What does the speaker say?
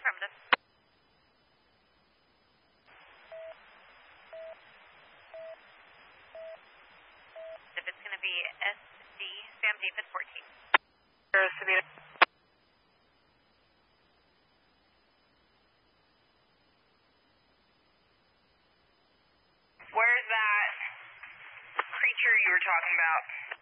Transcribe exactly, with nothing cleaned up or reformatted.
Affirmative. If it's going to be S D, Sam David fourteen. Zero, Sabina. Where's that creature you were talking about?